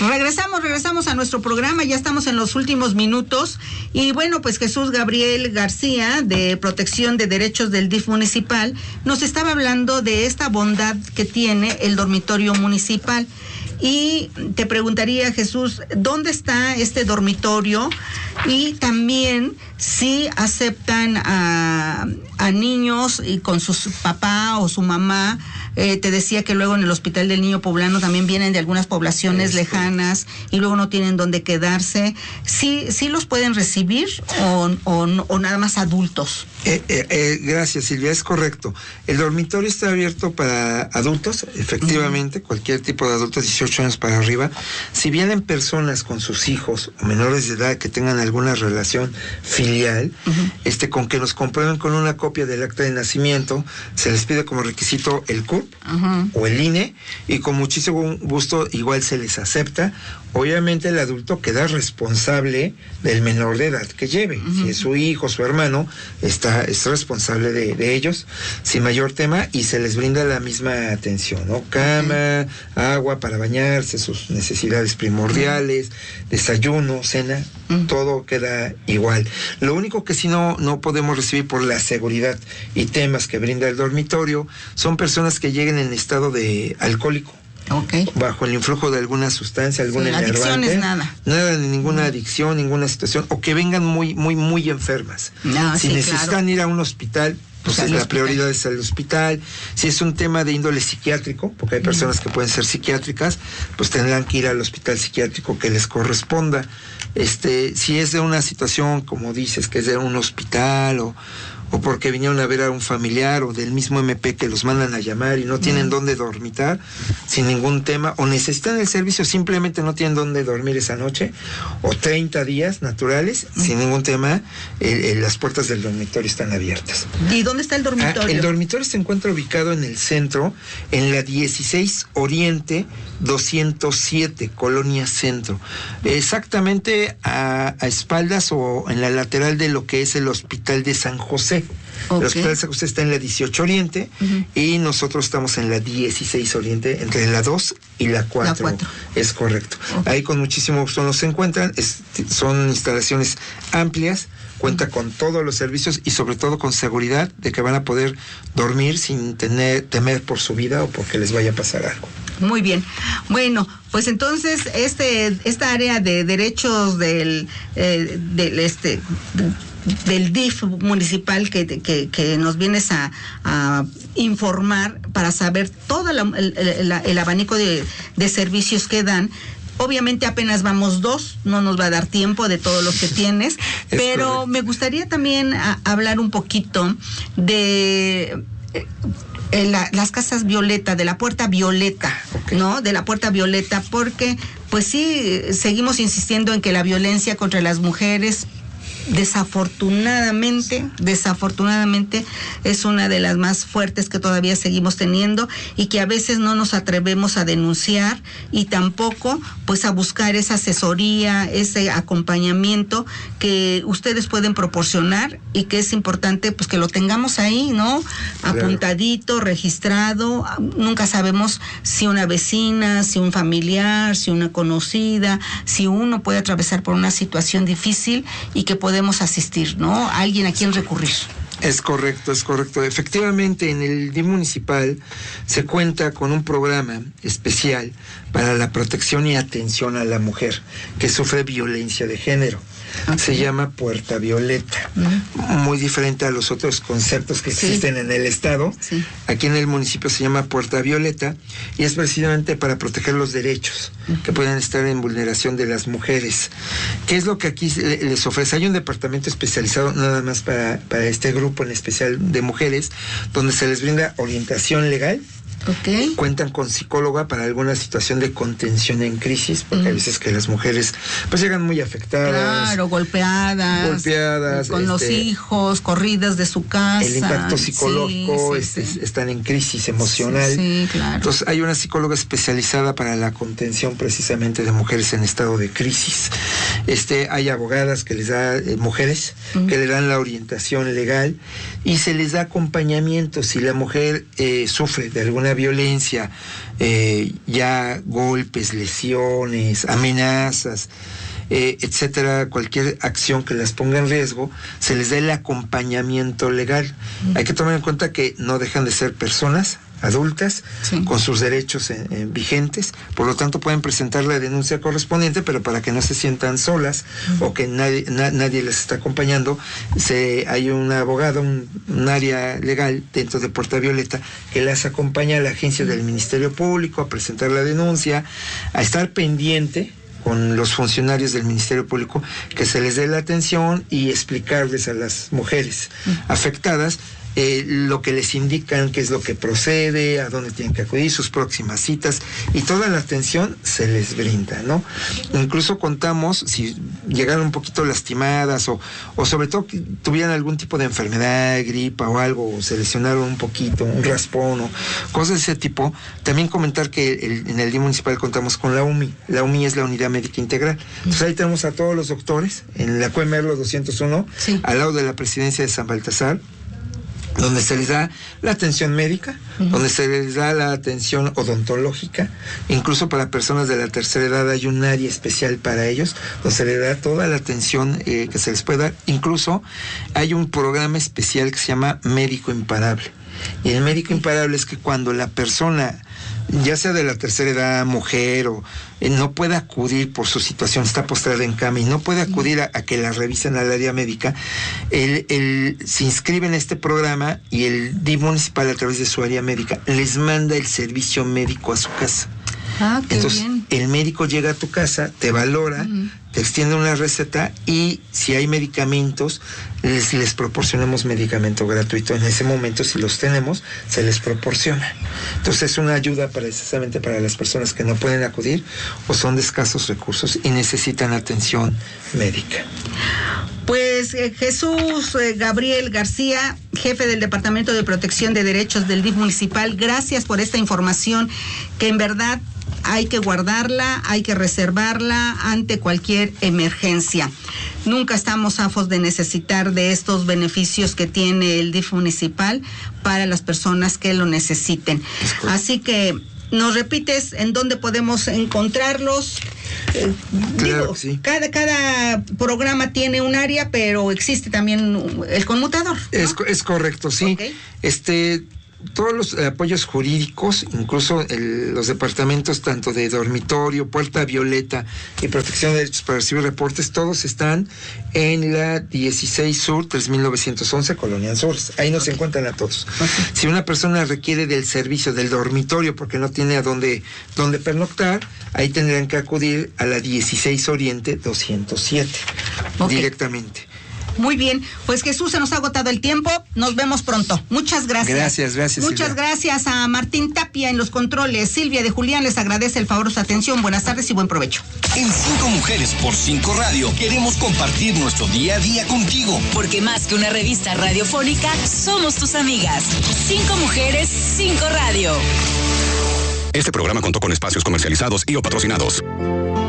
Regresamos a nuestro programa, ya estamos en los últimos minutos y bueno, pues Jesús Gabriel García de Protección de Derechos del DIF municipal nos estaba hablando de esta bondad que tiene el dormitorio municipal. Y te preguntaría, Jesús, ¿dónde está este dormitorio? Y también si aceptan a niños y con su papá o su mamá. Te decía que luego en el Hospital del Niño Poblano también vienen de algunas poblaciones lejanas y luego no tienen dónde quedarse. ¿Sí los pueden recibir o nada más adultos? Gracias, Silvia, es correcto. El dormitorio está abierto para adultos, efectivamente, cualquier tipo de adultos, 18 años para arriba. Si vienen personas con sus hijos o menores de edad que tengan alguna relación filial, con que nos comprueben con una copia del acta de nacimiento, se les pide como requisito el CURP o el INE, y con muchísimo gusto igual se les acepta. Obviamente el adulto queda responsable del menor de edad que lleve. Si es su hijo, su hermano, es responsable de ellos, sin mayor tema, y se les brinda la misma atención, ¿no? Cama, agua para bañarse, sus necesidades primordiales, desayuno, cena, todo queda igual. Lo único que sí no podemos recibir por la seguridad y temas que brinda el dormitorio son personas que lleguen en estado de alcohólico. Bajo el influjo de alguna sustancia, alguna enervante. Nada de ninguna adicción, ninguna situación, o que vengan muy enfermas. Si necesitan ir a un hospital, pues la prioridad es el hospital. Si es un tema de índole psiquiátrico, porque hay personas que pueden ser psiquiátricas, pues tendrán que ir al hospital psiquiátrico que les corresponda. Si es de una situación, como dices, que es de un hospital o porque vinieron a ver a un familiar o del mismo MP que los mandan a llamar y no tienen dónde dormitar, sin ningún tema, o necesitan el servicio, simplemente no tienen dónde dormir esa noche, o 30 días naturales, sin ningún tema, las puertas del dormitorio están abiertas. ¿Y dónde está el dormitorio? El dormitorio se encuentra ubicado en el centro, en la 16 Oriente 207, Colonia Centro, exactamente a espaldas o en la lateral de lo que es el Hospital de San José. El Hospital de San José está en la 18 Oriente y nosotros estamos en la 16 Oriente, entre la 2 y la 4. Es correcto. Ahí con muchísimo gusto nos encuentran. Son instalaciones amplias, cuenta con todos los servicios y sobre todo con seguridad de que van a poder dormir sin temer por su vida o porque les vaya a pasar algo. Muy bien. Bueno, pues entonces esta área de derechos del DIF municipal que nos vienes a informar para saber todo el abanico de servicios que dan. Obviamente apenas vamos 2, no nos va a dar tiempo de todos los que tienes, pero correcto. Me gustaría también hablar un poquito de las casas violeta, de la puerta violeta, ¿no? De la puerta violeta, porque pues sí, seguimos insistiendo en que la violencia contra las mujeres desafortunadamente es una de las más fuertes que todavía seguimos teniendo y que a veces no nos atrevemos a denunciar y tampoco pues a buscar esa asesoría, ese acompañamiento que ustedes pueden proporcionar y que es importante pues que lo tengamos ahí, ¿no? Apuntadito, registrado. Nunca sabemos si una vecina, si un familiar, si una conocida, si uno puede atravesar por una situación difícil y que podemos asistir, ¿no? Alguien a quien recurrir. Es correcto. Efectivamente, en el DIF municipal se cuenta con un programa especial para la protección y atención a la mujer que sufre violencia de género. Se llama Puerta Violeta. Muy diferente a los otros conceptos que existen en el estado. Aquí en el municipio se llama Puerta Violeta y es precisamente para proteger los derechos que pueden estar en vulneración de las mujeres. ¿Qué es lo que aquí les ofrece? Hay un departamento especializado nada más para este grupo en especial de mujeres, donde se les brinda orientación legal. Cuentan con psicóloga para alguna situación de contención en crisis, porque hay veces que las mujeres pues llegan muy afectadas. Claro, golpeadas con los hijos, corridas de su casa. El impacto psicológico, están en crisis emocional. Claro. Entonces hay una psicóloga especializada para la contención precisamente de mujeres en estado de crisis. Hay abogadas que les da, mujeres, que le dan la orientación legal y se les da acompañamiento si la mujer sufre de alguna alguna violencia, ya golpes, lesiones, amenazas, etcétera, cualquier acción que las ponga en riesgo, se les dé el acompañamiento legal. Hay que tomar en cuenta que no dejan de ser personas adultas, sí, con sus derechos vigentes, por lo tanto pueden presentar la denuncia correspondiente, pero para que no se sientan solas o que nadie les está acompañando, hay un abogado, un área legal dentro de Puerta Violeta que las acompaña a la agencia del Ministerio Público a presentar la denuncia, a estar pendiente con los funcionarios del Ministerio Público, que se les dé la atención y explicarles a las mujeres afectadas lo que les indican, qué es lo que procede, a dónde tienen que acudir, sus próximas citas, y toda la atención se les brinda, ¿no? Incluso contamos, si llegaron un poquito lastimadas o sobre todo que tuvieran algún tipo de enfermedad, gripa o algo, o se lesionaron un poquito, un raspón o cosas de ese tipo, también comentar que en el DIF municipal contamos con la UMI. La UMI es la Unidad Médica Integral. Entonces ahí tenemos a todos los doctores en la Cue Merlo 201, sí, al lado de la presidencia de San Baltasar, donde se les da la atención médica, donde se les da la atención odontológica, incluso para personas de la tercera edad hay un área especial para ellos, donde se les da toda la atención que se les puede dar. Incluso hay un programa especial que se llama Médico Imparable. Y el médico imparable es que cuando la persona, ya sea de la tercera edad, mujer, o no puede acudir por su situación, está postrada en cama y no puede acudir a que la revisen al área médica, él se inscribe en este programa y el DIF municipal, a través de su área médica, les manda el servicio médico a su casa. Entonces, bien, el médico llega a tu casa, te valora, te extiende una receta y si hay medicamentos, les proporcionamos medicamento gratuito. En ese momento, si los tenemos, se les proporciona. Entonces, es una ayuda precisamente para las personas que no pueden acudir o son de escasos recursos y necesitan atención médica. Pues Jesús Gabriel García, jefe del Departamento de Protección de Derechos del DIF municipal, gracias por esta información que en verdad hay que guardarla, hay que reservarla ante cualquier emergencia. Nunca estamos zafos de necesitar de estos beneficios que tiene el DIF municipal para las personas que lo necesiten. Así que, ¿nos repites en dónde podemos encontrarlos? Claro, sí. Cada programa tiene un área, pero existe también el conmutador, ¿no? Es correcto, sí. Okay. Todos los apoyos jurídicos, incluso los departamentos tanto de dormitorio, Puerta Violeta y Protección de Derechos para recibir reportes, todos están en la 16 Sur, 3911, Colonia Anzures. Ahí nos encuentran a todos. Si una persona requiere del servicio del dormitorio porque no tiene a dónde pernoctar, ahí tendrán que acudir a la 16 Oriente 207 directamente. Muy bien, pues Jesús, se nos ha agotado el tiempo, nos vemos pronto. Muchas gracias. Gracias. Muchas Silvia. Gracias a Martín Tapia en los controles. Silvia de Julián les agradece el favor de su atención. Buenas tardes y buen provecho. En 5 Mujeres por 5 Radio queremos compartir nuestro día a día contigo. Porque más que una revista radiofónica, somos tus amigas. 5 Mujeres, 5 Radio. Este programa contó con espacios comercializados y o patrocinados.